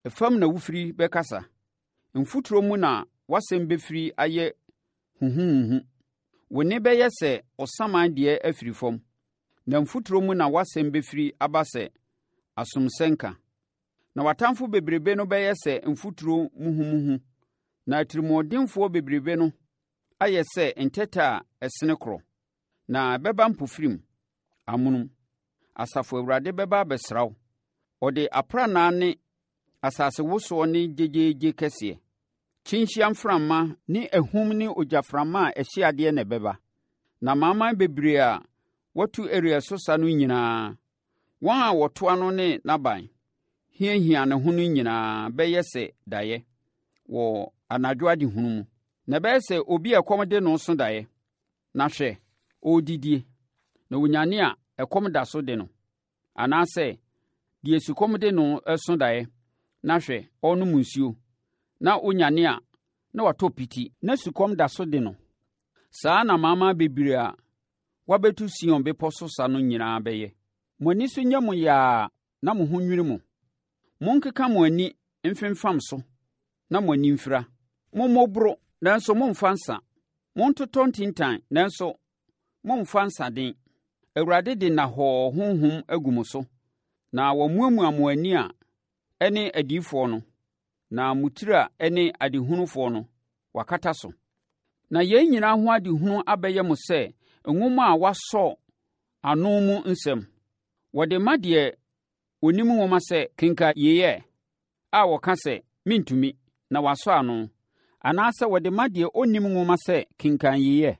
Efam na wufiri bɛkasa. Mfuturo mu na wasɛm bɛfiri ayɛ huhuhuhu. Wo ne bɛyɛ sɛ ɔsaman deɛ afiri fam, na mfuturo mu na wasɛm bɛfiri aba sɛ asomsɛnka. Na watamfo bebrebe no bɛyɛ sɛ mfuturo muhumuhu, na atirimuɔdenfoɔ bebrebe no ayɛ sɛ ntɛtɛ a ɛsene korɔ, na ɛbɛba mpofirim, amonom. Asafo Awurade bɛba abɛsra wo. Ɔde aprannaa ne asasewosoɔ ne gyegyeegye kɛseɛ, kyinhyia mframa ne ahum ne ogyaframa a ɛhye adeɛ na ɛbɛba. Na amanaman bebree a wɔtu Ariel so sa no nyinaa, wɔn a wɔtoa no ne n'aban, hiahia ne ho no nyinaa bɛyɛ sɛ daeɛ wɔ anadwo adehunu mu. Na ɛbɛyɛ sɛ obi a ɛkɔm de no so daeɛ. Na hwɛ, ɔredidie, na onyane a ɛkɔm da so de no. Anaasɛ deɛ sukɔm de no so daeɛ, na hwɛ, ɔrenom nsuo, na onyane a na watɔ piti, na sukɔm da so de no. Saa na amanaman bebree a wɔabɛtu Sion bepɔ so sa no nyinaa bɛyɛ. Mo ani so nyɛ mo yaa na mo ho nnwiri mo. Monkeka mo ani mfemfam so na mo ani mfira. Mommɔboro, nanso mommfa nsa. Montotɔ ntintan, nanso mommfa nsaden. Awurade de nnahɔɔ honhom agu mo so, na wɔamuamua mo ani a ɛne adiyifoɔ no, na mo tiri a ɛne adehunufoɔ no, wakata so. Na yɛn nyinaa ho adehunu abɛyɛ mo sɛ nwoma a wɔasɔ ano mu nsɛm. Wɔde ma deɛ onim nwoma sɛ kenka yeiɛ, a wɔka sɛ mentumi, na wasɔ ano. Anaasɛ wɔde ma deɛ onnim nwoma sɛ kenkan yeiɛ,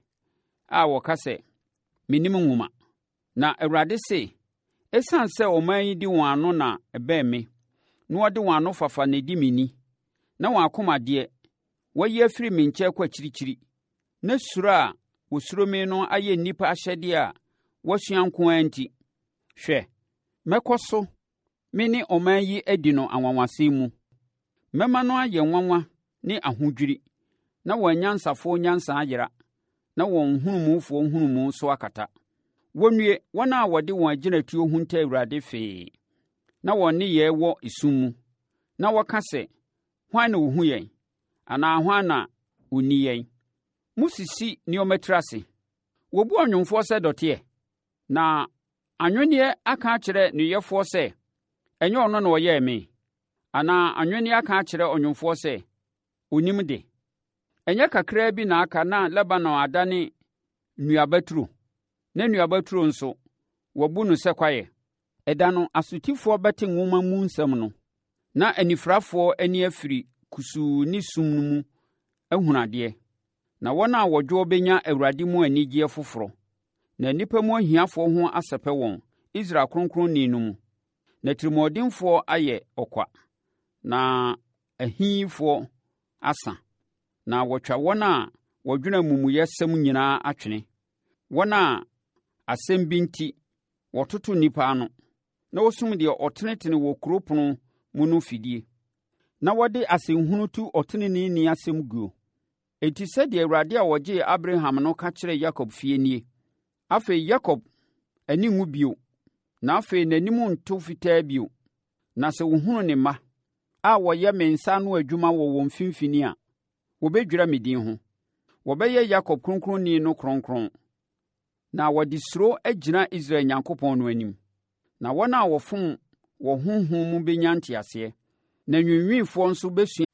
a wɔka sɛ mennim nwoma. Na Awurade se, ɛsiane sɛ ɔman yi di wɔn ano na ɛbɛn me, na wɔde wɔn ano fafa na ɛdi me ni, na wɔn akoma deɛ wɔayi afiri me nkyɛn kɔ akyirikyiri, na suro a wɔsuro me no ayɛ nnipa ahyɛdeɛ a wɔasua nko ara nti, hwɛ, mɛkɔ so me ne ɔman yi adi no anwanwasɛm mu. Mɛma no ayɛ nwanwa ne ahodwiri, na wɔn anyansafoɔ nyansa ayera, na wɔn nhunumufoɔ nhunumu so akata. Wɔnnue wɔn a wɔde wɔn agyinatuo hunta Awurade fee, na wɔn nneyɛɛ wɔ esum mu, na wɔka sɛ, hwan na ɔhu yɛn, anaa hwan na ɔnni yɛn? Musisi nneɛma tiri ase. Wɔbu ɔnwomfoɔ sɛ dɔteɛ, na anwenneɛ aka akyerɛ nneyɛfoɔ sɛ, ɛnyɛ ɔno na ɔyɛɛ me, anaa anwenneɛ aka akyerɛ ɔnwomfoɔ sɛ, ɔnim de. Ɛnyɛ kakraa bi na aka na Lebanon adane nnuabaturo, na nnuabaturo nso wɔbu no sɛ kwaeɛ. Ɛda no asotifoɔ bɛte nwoma mu nsɛm no, na anifirafoɔ ani afiri kusuu ne sum no mu ahunu adeɛ. Na wɔn a wɔdwoɔ bɛnya Awurade mu anigyeɛ foforɔ, na nnipa mu ahiafoɔ ho asɛpɛ wɔn Israel Kronkronni no mu. Na atirimuɔdenfoɔ ayɛ ɔkwa, na ahiyifoɔ asa, na wɔtwa wɔn a wɔdwene amumuyɛsɛm nyinaa atwene, wɔn a asɛm bi nti wɔtoto nnipa ano, na wɔsum deɛ ɔtenetene wɔ kuropɔn mu no fidie, na wɔde asɛnhunu tu ɔteneneeni asɛm guo. Enti sɛdeɛ Awurade a ɔgyee Abraham no ka kyerɛ Yakob fie nie. Afei Yakob ani nwu bio, na afei n'anim nto fitaa bio. Na sɛ wohunu ne mma a wɔyɛ me nsa ano adwuma wɔ wɔn mfimfini a, wɔbɛdwira me din ho. Wɔbɛyɛ Yakob Kronkronni no kronkron, na wɔde suro agyina Israel Nyankopɔn no anim. Na wɔn a wɔfom wɔ honhom mu bɛnya nteaseɛ, na nwiinwiifoɔ nso bɛsua